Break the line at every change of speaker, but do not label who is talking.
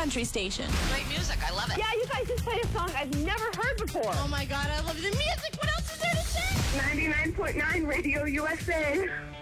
country station.
Great music. I love it.
Yeah, you guys just played a song I've never heard before.
Oh, my God. I love the music. What else is there to say?
99.9 Radio USA.